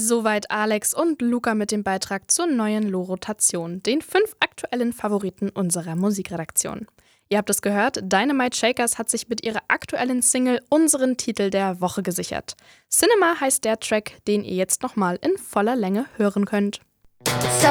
Soweit Alex und Luca mit dem Beitrag zur neuen Lo-Rotation, den 5 aktuellen Favoriten unserer Musikredaktion. Ihr habt es gehört, Dynamite Shakers hat sich mit ihrer aktuellen Single unseren Titel der Woche gesichert. Cinema heißt der Track, den ihr jetzt nochmal in voller Länge hören könnt.